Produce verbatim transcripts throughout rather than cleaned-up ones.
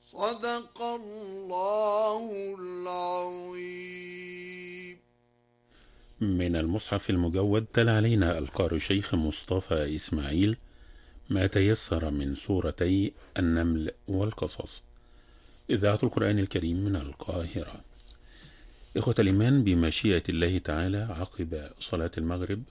صدق الله العظيم. من المصحف المجود تلا علينا القارئ الشيخ مصطفى إسماعيل ما تيسر من سورتي النمل والقصص. إذاعة القرآن الكريم من القاهرة. إخوة الإيمان، بمشيئة الله تعالى عقب صلاة المغرب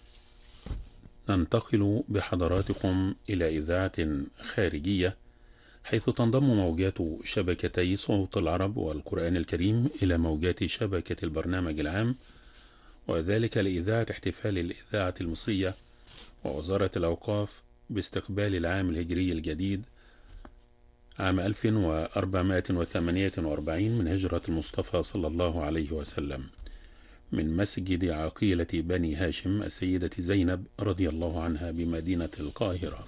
ننتقل بحضراتكم إلى إذاعة خارجية، حيث تنضم موجات شبكتي صوت العرب والقرآن الكريم إلى موجات شبكة البرنامج العام، وذلك لإذاعة احتفال الإذاعة المصرية ووزارة الأوقاف باستقبال العام الهجري الجديد عام ألف وأربعمائة وثمانية وأربعين من هجرة المصطفى صلى الله عليه وسلم، من مسجد عقيلة بني هاشم السيدة زينب رضي الله عنها بمدينة القاهرة.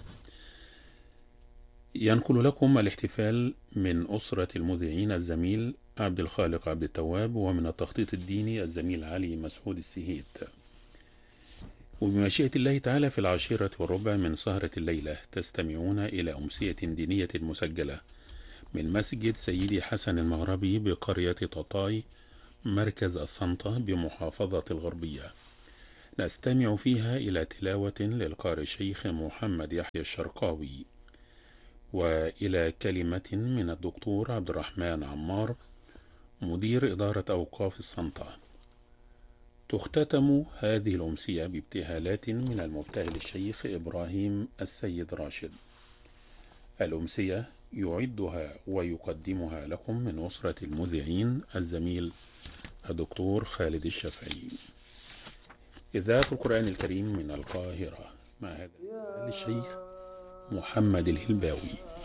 ينقل لكم الاحتفال من أسرة المذيعين الزميل عبد الخالق عبد التواب، ومن التخطيط الديني الزميل علي مسعود السهيت. وبمشيئة الله تعالى في العاشرة والربع من سهرة الليلة تستمعون إلى أمسية دينية مسجلة من مسجد سيدي حسن المغربي بقرية تطاي مركز السنطة بمحافظة الغربية. نستمع فيها إلى تلاوة للقارئ الشيخ محمد يحيى الشرقاوي، وإلى كلمة من الدكتور عبد الرحمن عمار مدير إدارة أوقاف السنطة. تختتم هذه الأمسية بابتهالات من المبتهل الشيخ إبراهيم السيد راشد. الأمسية يعدها ويقدمها لكم من أسرة المذيعين الزميل الدكتور خالد الشافعي. إذاعة القرآن الكريم من القاهرة، مع هذا الشيخ محمد الهلباوي.